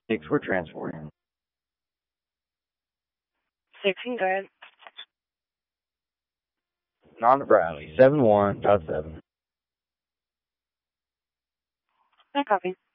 6, we're transporting. 16, go ahead. On to Bradley, 7-1, got 7. I copy.